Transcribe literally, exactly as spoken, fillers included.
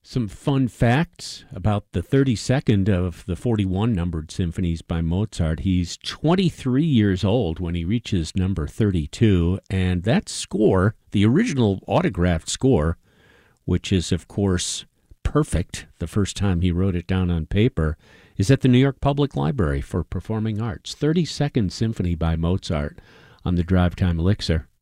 Some fun facts about the thirty-second of the forty-one numbered symphonies by Mozart. He's twenty-three years old when he reaches number thirty-two, and that score, the original autographed score, which is, of course, perfect the first time he wrote it down on paper, is at the New York Public Library for Performing Arts. thirty-second Symphony by Mozart on the Drive Time Elixir.